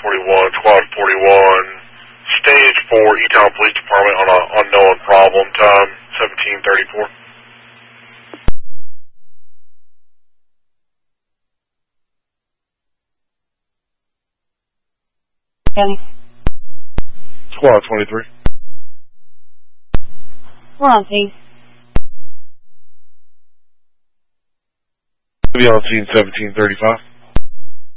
41, Squad 41, Stage 4, Etown Police Department on an unknown problem, time 17:34. County. Squad 23. We're on scene. Be on scene 17:35.